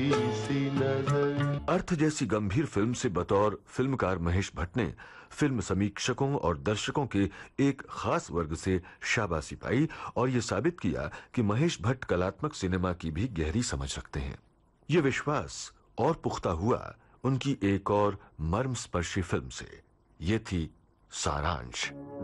सी नजर। अर्थ जैसी गंभीर फिल्म से बतौर फिल्मकार महेश भट्ट ने फिल्म समीक्षकों और दर्शकों के एक खास वर्ग से शाबाशी पाई और ये साबित किया कि महेश भट्ट कलात्मक सिनेमा की भी गहरी समझ रखते हैं। ये विश्वास और पुख्ता हुआ उनकी एक और मर्मस्पर्शी फिल्म से। ये थी सारांश।